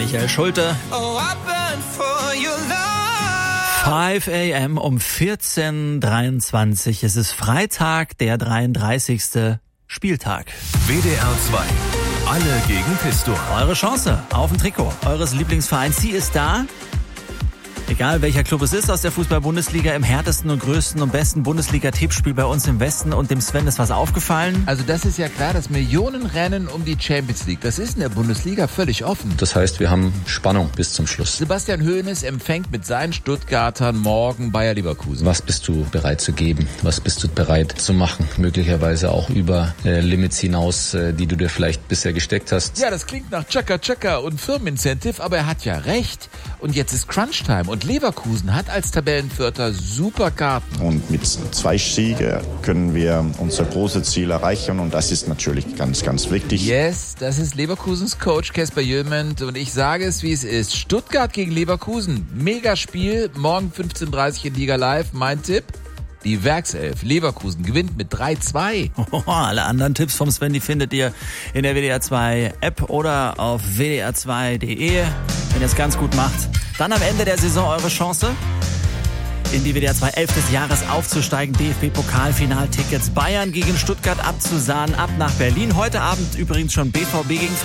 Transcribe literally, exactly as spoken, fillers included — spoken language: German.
Michael Schulte. fünf a.m. um vierzehn Uhr dreiundzwanzig. Es ist Freitag, der dreiunddreißigste Spieltag. W D R zwei. Alle gegen Pistor. Eure Chance auf ein Trikot eures Lieblingsvereins. Sie ist da. Egal welcher Club es ist aus der Fußball-Bundesliga, im härtesten und größten und besten Bundesliga-Tippspiel bei uns im Westen. Und dem Sven ist was aufgefallen. Also das ist ja klar, das Millionenrennen um die Champions League. Das ist in der Bundesliga völlig offen. Das heißt, wir haben Spannung bis zum Schluss. Sebastian Hoeneß empfängt mit seinen Stuttgartern morgen Bayer Leverkusen. Was bist du bereit zu geben? Was bist du bereit zu machen? Möglicherweise auch über äh, Limits hinaus, äh, die du dir vielleicht bisher gesteckt hast. Ja, das klingt nach Chaka Chaka und Firmenincentive, aber er hat ja recht. Und jetzt ist Crunch-Time und Leverkusen hat als Tabellenvierter super Karten. Und mit zwei Siegen können wir unser großes Ziel erreichen und das ist natürlich ganz, ganz wichtig. Yes, das ist Leverkusens Coach Kasper Jöment und ich sage es, wie es ist. Stuttgart gegen Leverkusen, Megaspiel, morgen fünfzehn Uhr dreißig in Liga Live. Mein Tipp? Die Werkself Leverkusen gewinnt mit drei zwei. Oh, alle anderen Tipps vom Sven, die findet ihr in der W D R zwei App oder auf w d r zwei punkt d e. Wenn ihr es ganz gut macht, dann am Ende der Saison eure Chance, in die W D R zwei elf des Jahres aufzusteigen. D F B-Pokalfinaltickets Bayern gegen Stuttgart abzusahnen, ab nach Berlin. Heute Abend übrigens schon B V B gegen